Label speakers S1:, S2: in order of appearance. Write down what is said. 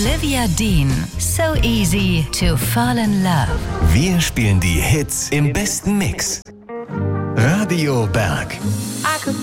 S1: Olivia Dean, So Easy to Fall in Love.
S2: Wir spielen die Hits im besten Mix. Radio Berg.